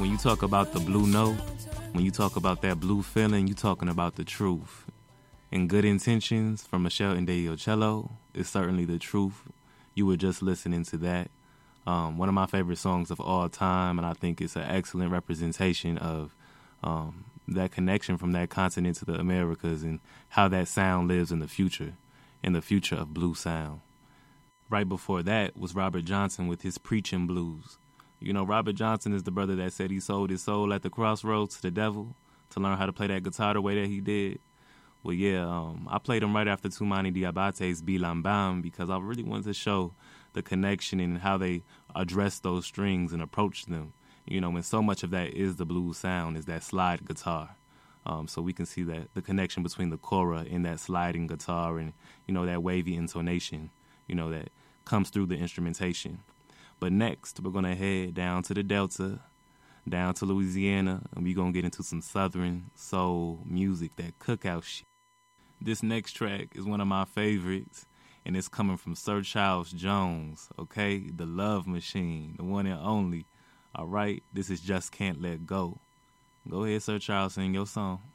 when you talk about the blue note, when you talk about that blue feeling, you talking about the truth. And Good Intentions from Michelle Ndegeocello is certainly the truth. You were just listening to that. One of my favorite songs of all time, and I think it's an excellent representation of that connection from that continent to the Americas and how that sound lives in the future of blue sound. Right before that was Robert Johnson with his Preaching Blues. You know, Robert Johnson is the brother that said he sold his soul at the crossroads to the devil to learn how to play that guitar the way that he did. Well, yeah, I played him right after Toumani Diabate's Bilam Bam because I really wanted to show the connection and how they address those strings and approach them. You know, when so much of that is the blues sound, is that slide guitar. So we can see that the connection between the kora and that sliding guitar and, you know, that wavy intonation, you know, that comes through the instrumentation. But next, we're going to head down to the Delta, down to Louisiana, and we're going to get into some Southern soul music, that cookout shit. This next track is one of my favorites, and it's coming from Sir Charles Jones, okay? The Love Machine, the one and only. All right, this is Just Can't Let Go. Go ahead, Sir Charles, sing your song.